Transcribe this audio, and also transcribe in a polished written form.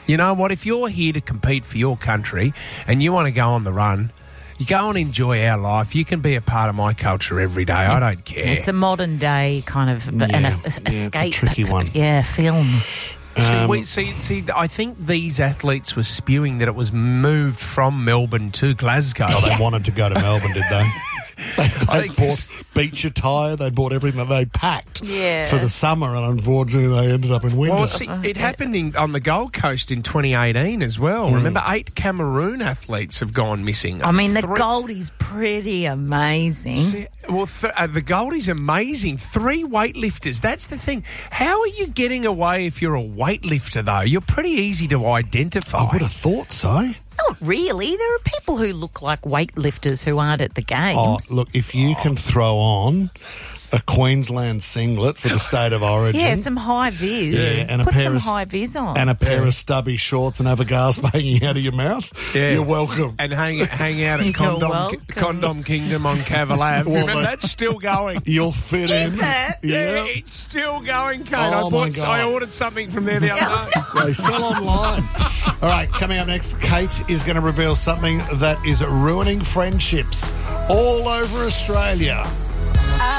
You know what? If you're here to compete for your country and you want to go on the run, you go and enjoy our life. You can be a part of my culture every day. I don't care. It's a modern day kind of escape. It's a tricky one. Yeah, film. See, I think these athletes were spewing that it was moved from Melbourne to Glasgow. Oh, they wanted to go to Melbourne, did they? They bought beach attire, they bought everything that they packed for the summer, and unfortunately they ended up in winter. Well, see, it happened on the Gold Coast in 2018 as well. Remember, 8 Cameroon athletes have gone missing. I mean, the Goldie's pretty amazing. See, the Goldie's amazing. 3 weightlifters. That's the thing. How are you getting away if you're a weightlifter, though? You're pretty easy to identify. I would have thought so. Not really. There are people who look like weightlifters who aren't at the games. Oh, look, if you can throw on a Queensland singlet for the state of origin. Yeah, some high vis. Yeah, and Put a pair some of, high vis on. And a pair of stubby shorts and have a gasp hanging out of your mouth. Yeah. You're welcome. And hang out at Condom Kingdom on Cavalab. Remember, that's still going. You'll fit in. Is it? Yeah, it's still going, Kate. Oh, I ordered something from there the other day. They sell online. All right, coming up next, Kate is going to reveal something that is ruining friendships all over Australia.